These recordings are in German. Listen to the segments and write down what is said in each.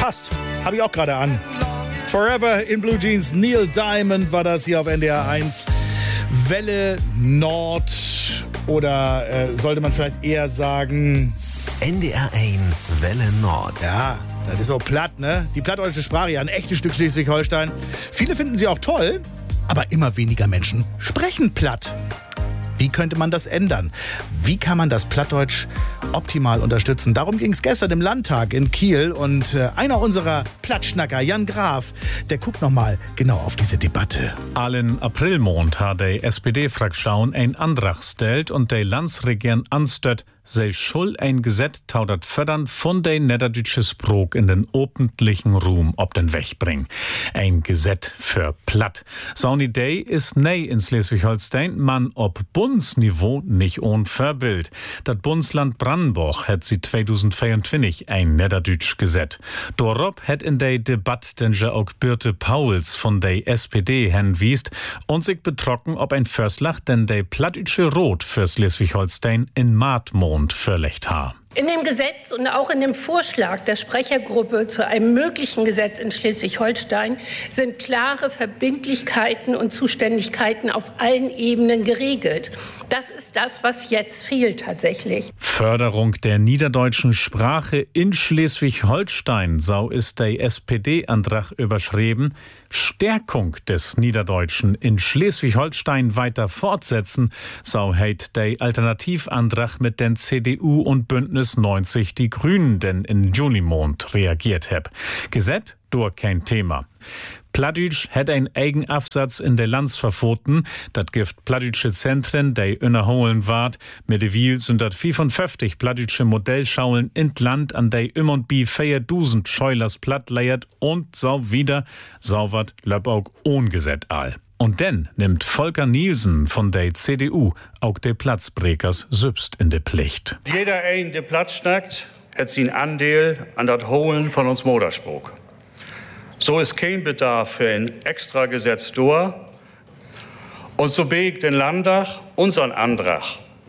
Passt. Habe ich auch gerade an. Forever in Blue Jeans. Neil Diamond war das hier auf NDR 1. Welle Nord. Oder sollte man vielleicht eher sagen... NDR 1 Welle Nord. Ja, das ist so platt, ne? Die plattdeutsche Sprache, ja, ein echtes Stück Schleswig-Holstein. Viele finden sie auch toll, aber immer weniger Menschen sprechen platt. Wie könnte man das ändern? Wie kann man das Plattdeutsch optimal unterstützen? Darum ging es gestern im Landtag in Kiel. Und einer unserer Plattschnacker, Jan Graf, der guckt nochmal genau auf diese Debatte. Allen Aprilmond hat die SPD-Fraktion ein Antrag stellt und die Landsregierung anstört, sei schuld ein Gesetz taudert fördern von der niederdeutsche Sprach in den öffentlichen Ruhm ob den Weg bringen. Ein Gesetz für platt. So eine Idee ist neu in Schleswig-Holstein, man ob Bundesniveau nicht ohne Vorbild. Das Bundesland Brandenburg hat sie 2024 ein niederdeutsch Gesetz. Darauf hat in der Debatte denn ja auch Birte Pauls von der SPD hinwiesen und sich betrocken, ob ein Förslach denn der plattdeutsche Rot für Schleswig-Holstein in Maatmond verlegt ha. In dem Gesetz und auch in dem Vorschlag der Sprechergruppe zu einem möglichen Gesetz in Schleswig-Holstein sind klare Verbindlichkeiten und Zuständigkeiten auf allen Ebenen geregelt. Das ist das, was jetzt fehlt tatsächlich. Förderung der niederdeutschen Sprache in Schleswig-Holstein, so ist der SPD-Antrag überschrieben. Stärkung des Niederdeutschen in Schleswig-Holstein weiter fortsetzen, so hat der Alternativantrag mit den CDU und Bündnis 90 die Grünen denn in Junimond reagiert hab. Gesetz durch kein Thema. Plattdeutsch hat ein Eigenabsatz in der Lands verboten. Das gibt plattdeutsche Zentren, die innerholen ward. Mittlerweile sind das 55 plattdeutsche Modellschaulen in Land, an der und bi 4000 Scheulers platt leiert und so wieder, so wat löb auch ohn Gesetz all. Und dann nimmt Volker Nielsen von der CDU auch der Platzbrekers sübst in die Pflicht. Jeder ein, der Platz schnackt, hat seinen Anteil an das Holen von uns Moderspruch. So ist kein Bedarf für ein extra Gesetz durch. Und so begt den Landtag unseren Antrag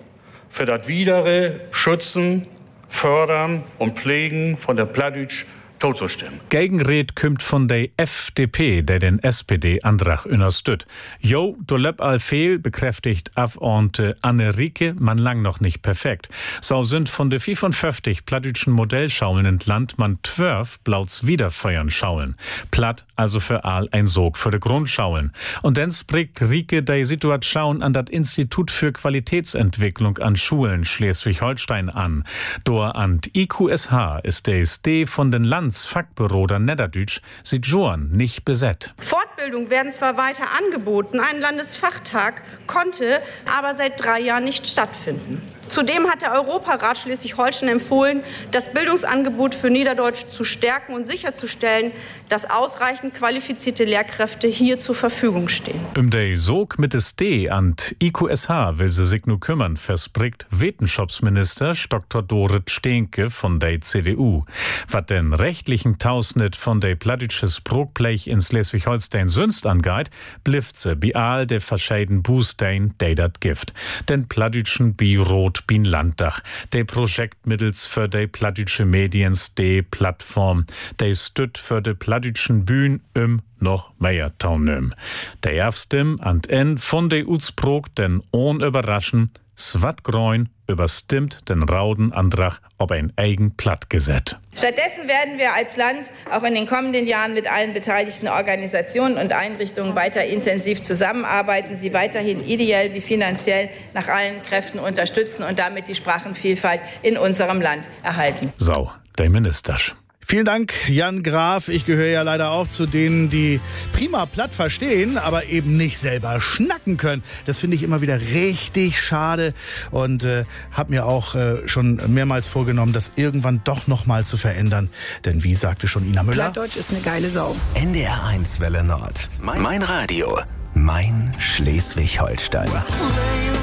für das Widere Schützen, Fördern und Pflegen von der Plattdeutsch totzustimmen. Gegenred kommt von der FDP, der den SPD-Antrag unterstützt. Jo, do löb all fehl, bekräftigt Abgeordnete Anne Rieke, man lang noch nicht perfekt. So sind von der 55 plattdeutschen Modellschaulen in Land man 12 blauts Wiederfeuern schaulen. Platt also für all ein Sog für de Grundschaulen. Und dann spricht Rieke die Situation an das Institut für Qualitätsentwicklung an Schulen Schleswig-Holstein an. Dor an IQSH ist der SD von den Fachbüro der Niederdeutsch sieht Johann nicht besetzt. Fortbildungen werden zwar weiter angeboten, ein Landesfachtag konnte aber seit 3 Jahren nicht stattfinden. Zudem hat der Europarat Schleswig-Holstein empfohlen, das Bildungsangebot für Niederdeutsch zu stärken und sicherzustellen, dass ausreichend qualifizierte Lehrkräfte hier zur Verfügung stehen. Der Sog mit des D an IQSH will sie sich nur kümmern, verspricht Wetenschaftsminister Dr. Dorit Steenke von der CDU. Was den rechtlichen Tausnet von der plattdeutsche Sprachblech in Schleswig-Holstein sünst angeht, blifft sie bei all der verschiedenen Bußdein, der dat gift. Den plattdeutschen Bi-Rot bin Landdach, der Projekt mittels für die plattdeutsche Mediens, die Plattform, der stütt für die plattdeutschen Bühnen noch mehr Taunüm. Der erste an en von der Utsprog den ohn überraschen, Svatgroin überstimmt den Raudenantrag ob ein eigen Plattgesetz. Stattdessen werden wir als Land auch in den kommenden Jahren mit allen beteiligten Organisationen und Einrichtungen weiter intensiv zusammenarbeiten, sie weiterhin ideell wie finanziell nach allen Kräften unterstützen und damit die Sprachenvielfalt in unserem Land erhalten. So, der Minister. Vielen Dank, Jan Graf. Ich gehöre ja leider auch zu denen, die prima platt verstehen, aber eben nicht selber schnacken können. Das finde ich immer wieder richtig schade und habe mir auch schon mehrmals vorgenommen, das irgendwann doch noch mal zu verändern. Denn wie sagte schon Ina Müller? Plattdeutsch ist eine geile Sau. NDR 1 Welle Nord. Mein Radio. Mein Schleswig-Holstein.